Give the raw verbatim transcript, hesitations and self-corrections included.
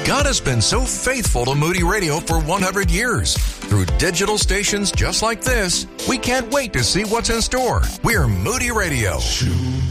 God has been so faithful to Moody Radio for one hundred years. Through digital stations just like this, we can't wait to see what's in store. We're Moody Radio.